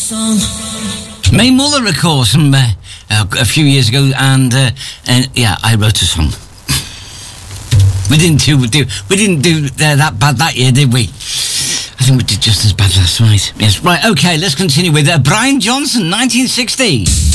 May Muller, of course, a few years ago, and yeah, I wrote a song. We didn't do that bad that year, did we? I think we did just as bad last night. Yes, right, okay, let's continue with Brian Johnson, 1960.